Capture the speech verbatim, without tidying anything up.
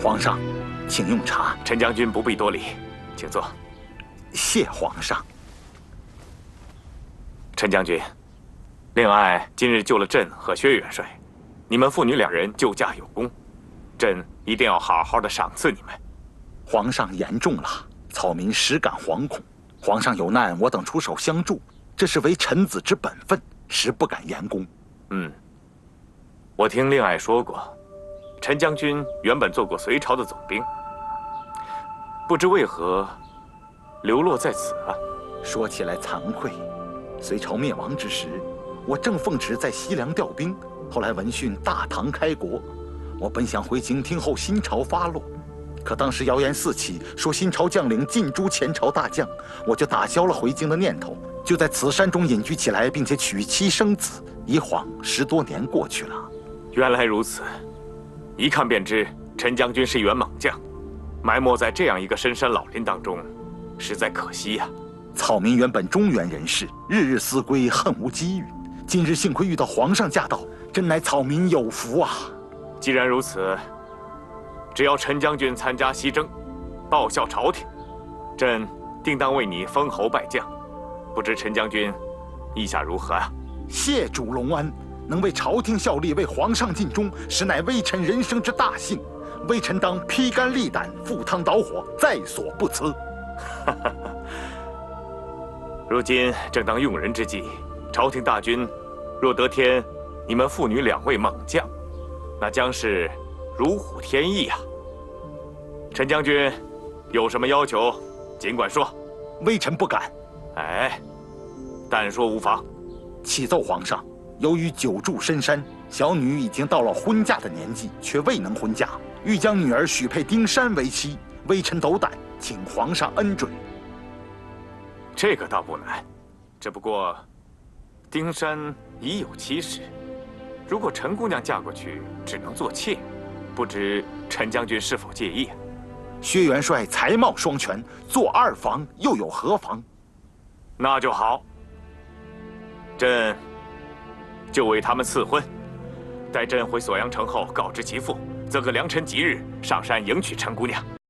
皇上，请用茶。 陈将军不必多礼，请坐。 谢皇上。 陈将军，令爱今日救了朕和薛元帅，你们父女两人救驾有功，朕一定要好好的赏赐你们。 皇上言重了，草民实感惶恐。皇上有难，我等出手相助，这是为臣子之本分，实不敢言功。 嗯，我听令爱说过，陈将军原本做过隋朝的总兵，不知为何流落在此啊？ 说起来惭愧，隋朝灭亡之时，我正奉旨在西凉调兵，后来闻讯大唐开国，我本想回京听候新朝发落，可当时谣言四起，说新朝将领尽诛前朝大将，我就打消了回京的念头，就在此山中隐居起来，并且娶妻生子。一晃十多年过去了。 原来如此，一看便知陈将军是一员猛将，埋没在这样一个深山老林当中，实在可惜呀。 草民原本中原人士，日日思归，恨无机遇。今日幸亏遇到皇上驾到，真乃草民有福啊！ 既然如此，只要陈将军参加西征，报效朝廷，朕定当为你封侯拜将。不知陈将军意下如何啊？ 谢主隆恩，能为朝廷效力，为皇上尽忠，实乃微臣人生之大幸。微臣当披肝沥胆，赴汤蹈火，在所不辞。 如今正当用人之际，朝廷大军若得添你们父女两位猛将，那将是如虎添翼啊！陈将军有什么要求，尽管说。 微臣不敢。 哎，但说无妨。 启奏皇上，由于久住深山，小女已经到了婚嫁的年纪，却未能婚嫁，欲将女儿许配丁山为妻。微臣斗胆，请皇上恩准。 这个倒不难，只不过丁山已有妻室，如果陈姑娘嫁过去，只能做妾，不知陈将军是否介意啊？ 薛元帅才貌双全，做二房又有何妨？ 那就好。朕就为他们赐婚，待朕回锁阳城后告知其父，择个良辰吉日上山迎娶陈姑娘。